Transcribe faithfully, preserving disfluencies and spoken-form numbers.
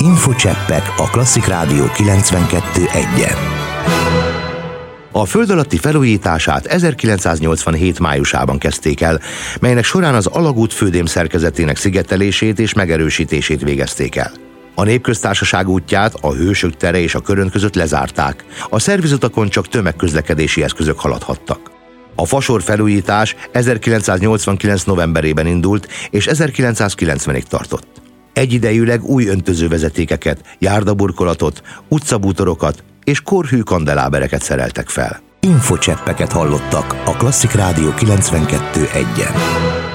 Infocseppek a Klasszik Rádió kilencvenkettő egyen. A föld alatti felújítását ezerkilencszáznyolcvanhét májusában kezdték el, melynek során az alagút fődém szerkezetének szigetelését és megerősítését végezték el. A Népköztársaság útját a Hősök tere és a Körönd között lezárták, a szervizutakon csak tömegközlekedési eszközök haladhattak. A fasor felújítás ezerkilencszáznyolcvankilenc novemberében indult és ezerkilencszázkilencvenig tartott. Egyidejűleg új öntözővezetékeket, járdaburkolatot, utcabútorokat és korhű kandelábereket szereltek fel. Infocseppeket hallottak a Klasszik Rádió kilencvenkettő egyen.